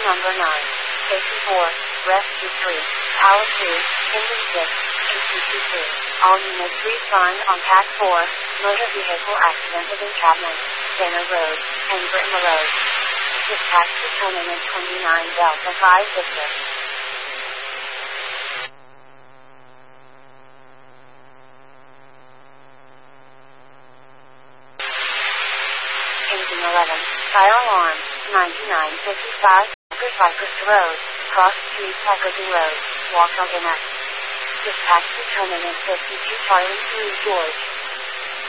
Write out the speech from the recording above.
number 9. Safety 4, Rescue 3, Power 2, Engine 6, ATC 2. All units respond on Path 4, Motor Vehicle Accident of Entrapment, Center Road, and Britma Road. Dispatch to terminus 29 Delta 5 Victor. Engine 11, fire alarm, 9955, Cypress Road, Cross Street, Packaging Road, Walker Gannett. Dispatch to terminus 52 Charlie 3 George.